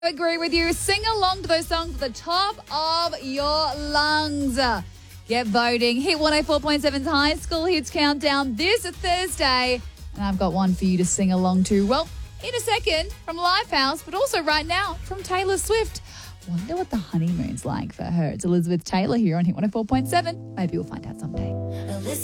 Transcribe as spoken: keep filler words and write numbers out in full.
Agree with you. Sing along to those songs at the top of your lungs. Get voting. Hit one oh four point seven's High School Hits Countdown this Thursday. And I've got one for you to sing along to. Well, in a second from Lifehouse, but also right now from Taylor Swift. Wonder what the honeymoon's like for her. It's Elizabeth Taylor here on Hit one oh four point seven. Maybe we'll find out someday.